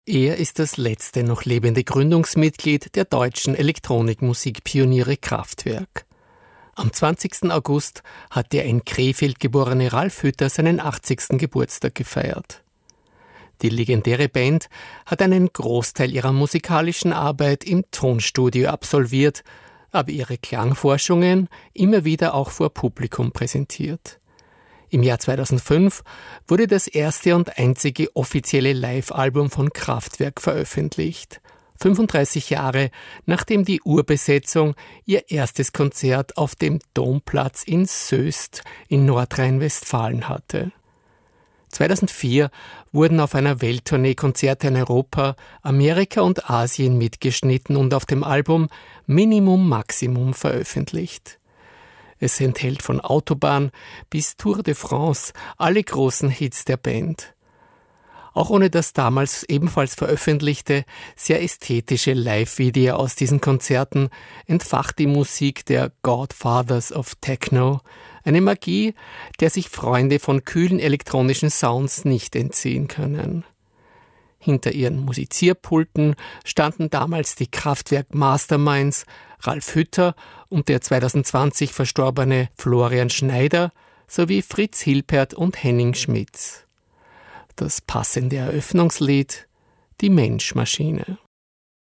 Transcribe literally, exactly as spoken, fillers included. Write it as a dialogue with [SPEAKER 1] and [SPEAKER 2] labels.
[SPEAKER 1] Er ist das letzte noch lebende Gründungsmitglied der deutschen Elektronikmusikpioniere Kraftwerk. Am zwanzigsten August hat der in Krefeld geborene Ralf Hütter seinen achtzigsten Geburtstag gefeiert. Die legendäre Band hat einen Großteil ihrer musikalischen Arbeit im Tonstudio absolviert, aber ihre Klangforschungen immer wieder auch vor Publikum präsentiert. Im Jahr zweitausendfünf wurde das erste und einzige offizielle Live-Album von Kraftwerk veröffentlicht. fünfunddreißig Jahre nachdem die Urbesetzung ihr erstes Konzert auf dem Domplatz in Soest in Nordrhein-Westfalen hatte. zweitausendvier wurden auf einer Welttournee Konzerte in Europa, Amerika und Asien mitgeschnitten und auf dem Album Minimum Maximum veröffentlicht. Es enthält von Autobahn bis Tour de France alle großen Hits der Band. Auch ohne das damals ebenfalls veröffentlichte, sehr ästhetische Live-Video aus diesen Konzerten entfacht die Musik der Godfathers of Techno, eine Magie, der sich Freunde von kühlen elektronischen Sounds nicht entziehen können. Hinter ihren Musizierpulten standen damals die Kraftwerk-Masterminds Ralf Hütter und der zweitausendzwanzig verstorbene Florian Schneider sowie Fritz Hilpert und Henning Schmitz. Das passende Eröffnungslied: Die Mensch-Maschine.